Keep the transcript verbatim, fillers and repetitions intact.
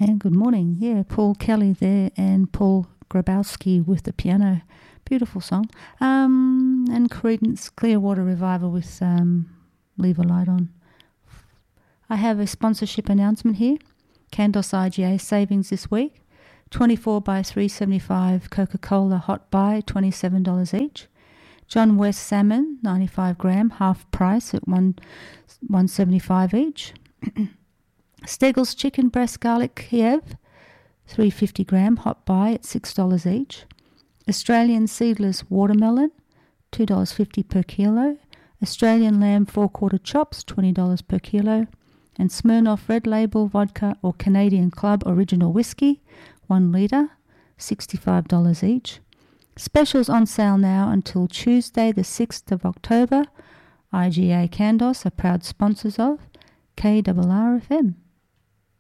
And good morning. Yeah, Paul Kelly there and Paul Grabowski with the piano. Beautiful song. Um, and Creedence Clearwater Revival with um, Leave a Light On. I have a sponsorship announcement here. Candos I G A savings this week. twenty-four by three seventy-five Coca-Cola Hot Buy, twenty-seven dollars each. John West Salmon, ninety-five gram, half price at one one seventy-five each. Steggles Chicken Breast Garlic Kiev, three fifty gram, hot buy at six dollars each. Australian Seedless Watermelon, two dollars fifty per kilo. Australian Lamb four-quarter chops, twenty dollars per kilo. And Smirnoff Red Label Vodka or Canadian Club Original Whiskey, one litre, sixty-five dollars each. Specials on sale now until Tuesday the sixth of October. I G A Candos are proud sponsors of K R R F M.